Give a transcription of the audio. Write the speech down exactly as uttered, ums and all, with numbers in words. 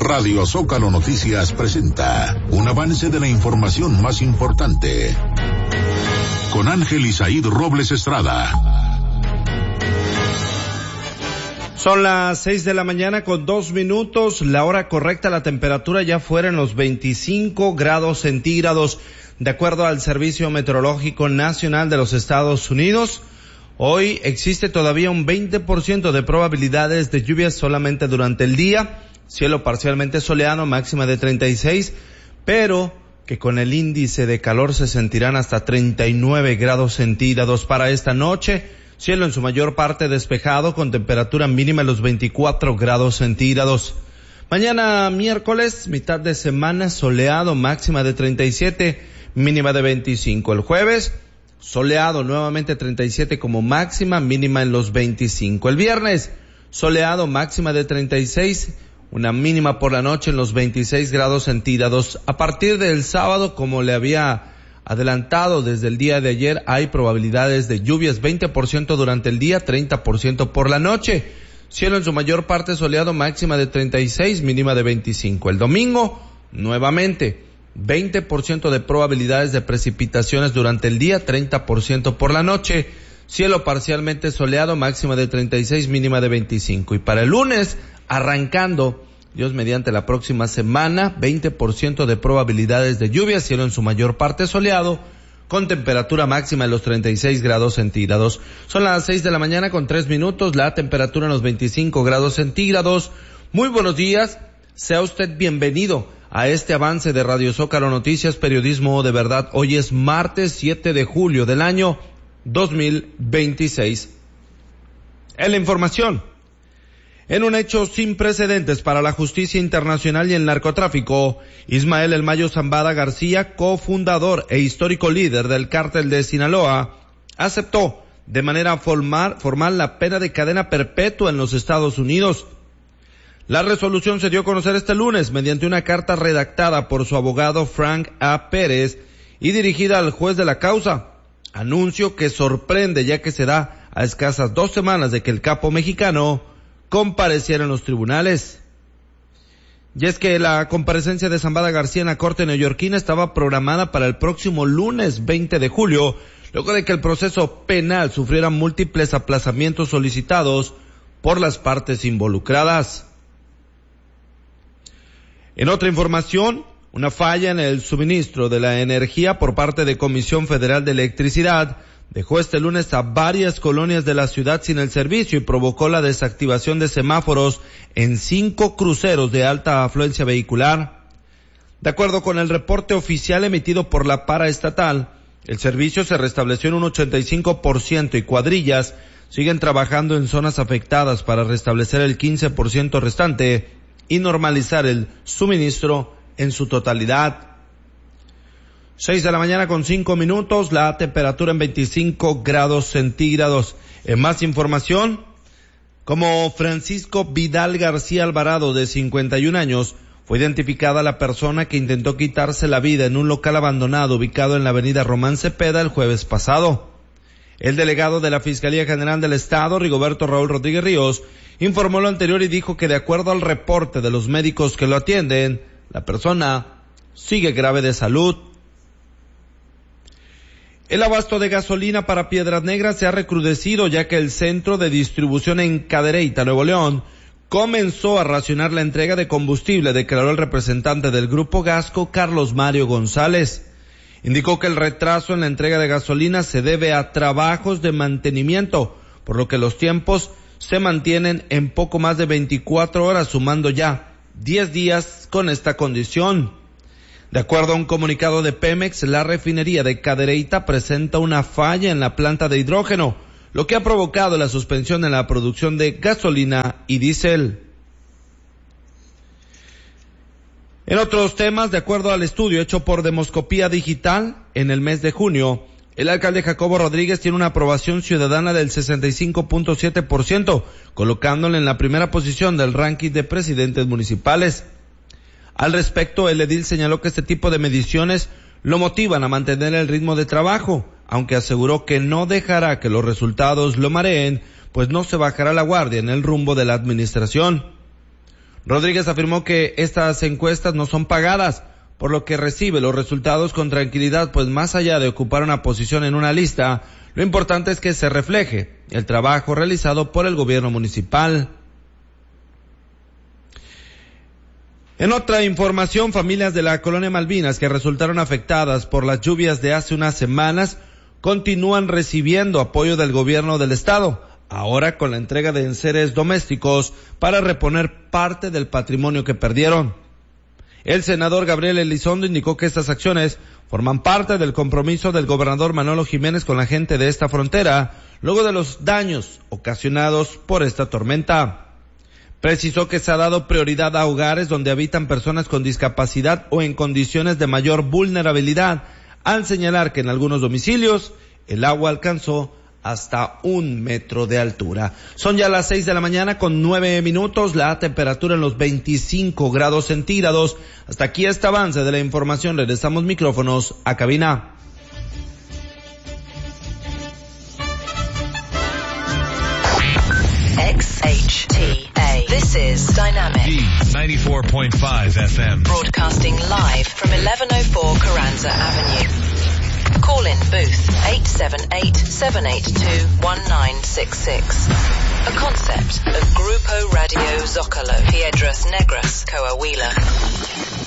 Radio Zócalo Noticias presenta un avance de la información más importante con Ángel Isaíd Robles Estrada. Son las seis de la mañana con dos minutos, la hora correcta, la temperatura ya fuera en los veinticinco grados centígrados, de acuerdo al Servicio Meteorológico Nacional de los Estados Unidos. Hoy existe todavía un veinte por ciento de probabilidades de lluvias solamente durante el día, cielo parcialmente soleado, máxima de treinta y seis, pero que con el índice de calor se sentirán hasta treinta y nueve grados centígrados para esta noche. Cielo en su mayor parte despejado con temperatura mínima en los veinticuatro grados centígrados. Mañana miércoles, mitad de semana, soleado, máxima de treinta y siete, mínima de veinticinco. El jueves, soleado, nuevamente treinta y siete como máxima, mínima en los veinticinco. El viernes, soleado, máxima de treinta y seis, una mínima por la noche en los veintiséis grados centígrados. A partir del sábado, como le había adelantado desde el día de ayer, hay probabilidades de lluvias, veinte por ciento durante el día, treinta por ciento por la noche. Cielo en su mayor parte soleado, máxima de treinta y seis, mínima de veinticinco. El domingo, nuevamente, veinte por ciento de probabilidades de precipitaciones durante el día, treinta por ciento por la noche. Cielo parcialmente soleado, máxima de treinta y seis, mínima de veinticinco. Y para el lunes, arrancando, Dios mediante la próxima semana, veinte por ciento de probabilidades de lluvia, cielo en su mayor parte soleado, con temperatura máxima en los treinta y seis grados centígrados. Son las seis de la mañana con tres minutos, la temperatura en los veinticinco grados centígrados. Muy buenos días, sea usted bienvenido a este avance de Radio Zócalo Noticias, periodismo de verdad. Hoy es martes siete de julio del año dos mil veintiséis. En la información, en un hecho sin precedentes para la justicia internacional y el narcotráfico, Ismael El Mayo Zambada García, cofundador e histórico líder del cártel de Sinaloa, aceptó de manera formal, formal la pena de cadena perpetua en los Estados Unidos. La resolución se dio a conocer este lunes mediante una carta redactada por su abogado Frank A. Pérez y dirigida al juez de la causa. Anuncio que sorprende ya que se da a escasas dos semanas de que el capo mexicano compareciera en los tribunales. Y es que la comparecencia de Zambada García en la corte neoyorquina estaba programada para el próximo lunes veinte de julio, luego de que el proceso penal sufriera múltiples aplazamientos solicitados por las partes involucradas. En otra información, una falla en el suministro de la energía por parte de Comisión Federal de Electricidad dejó este lunes a varias colonias de la ciudad sin el servicio y provocó la desactivación de semáforos en cinco cruceros de alta afluencia vehicular. De acuerdo con el reporte oficial emitido por la paraestatal, el servicio se restableció en un ochenta y cinco por ciento y cuadrillas siguen trabajando en zonas afectadas para restablecer el quince por ciento restante y normalizar el suministro en su totalidad. Seis de la mañana con cinco minutos, la temperatura en veinticinco grados centígrados. En más información, como Francisco Vidal García Alvarado, de cincuenta y un años, fue identificada la persona que intentó quitarse la vida en un local abandonado ubicado en la avenida Román Cepeda el jueves pasado. El delegado de la Fiscalía General del Estado, Rigoberto Raúl Rodríguez Ríos, informó lo anterior y dijo que de acuerdo al reporte de los médicos que lo atienden, la persona sigue grave de salud. El abasto de gasolina para Piedras Negras se ha recrudecido ya que el centro de distribución en Cadereyta, Nuevo León, comenzó a racionar la entrega de combustible, declaró el representante del Grupo Gasco, Carlos Mario González. Indicó que el retraso en la entrega de gasolina se debe a trabajos de mantenimiento, por lo que los tiempos se mantienen en poco más de veinticuatro horas, sumando ya diez días con esta condición. De acuerdo a un comunicado de Pemex, la refinería de Cadereyta presenta una falla en la planta de hidrógeno, lo que ha provocado la suspensión en la producción de gasolina y diésel. En otros temas, de acuerdo al estudio hecho por Demoscopía Digital, en el mes de junio, el alcalde Jacobo Rodríguez tiene una aprobación ciudadana del sesenta y cinco punto siete por ciento, colocándole en la primera posición del ranking de presidentes municipales. Al respecto, el edil señaló que este tipo de mediciones lo motivan a mantener el ritmo de trabajo, aunque aseguró que no dejará que los resultados lo mareen, pues no se bajará la guardia en el rumbo de la administración. Rodríguez afirmó que estas encuestas no son pagadas, por lo que recibe los resultados con tranquilidad, pues más allá de ocupar una posición en una lista, lo importante es que se refleje el trabajo realizado por el gobierno municipal. En otra información, familias de la colonia Malvinas que resultaron afectadas por las lluvias de hace unas semanas continúan recibiendo apoyo del gobierno del estado, ahora con la entrega de enseres domésticos para reponer parte del patrimonio que perdieron. El senador Gabriel Elizondo indicó que estas acciones forman parte del compromiso del gobernador Manolo Jiménez con la gente de esta frontera, luego de los daños ocasionados por esta tormenta. Precisó que se ha dado prioridad a hogares donde habitan personas con discapacidad o en condiciones de mayor vulnerabilidad, al señalar que en algunos domicilios el agua alcanzó hasta un metro de altura. Son ya las seis de la mañana con nueve minutos, la temperatura en los veinticinco grados centígrados. Hasta aquí este avance de la información. Regresamos micrófonos a cabina. X H T A. This is Dynamic ninety-four point five F M. Broadcasting live from eleven oh four Carranza Avenue. Call in booth eight seven eight, seven eight two, one nine six six. A concept of Grupo Radio Zócalo, Piedras Negras, Coahuila.